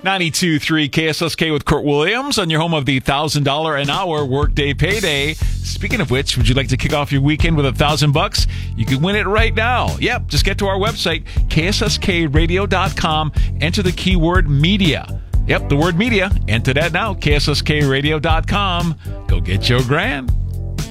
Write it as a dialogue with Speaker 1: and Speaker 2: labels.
Speaker 1: 92.3 KSSK with Kurt Williams on your home of the $1,000 an hour workday payday. Speaking of which, would you like to kick off your weekend with $1,000? You can win it right now. Yep, just get to our website, KSSKradio.com, enter the keyword media. Yep, the word media. Enter that now, KSSKradio.com. Go get your grand.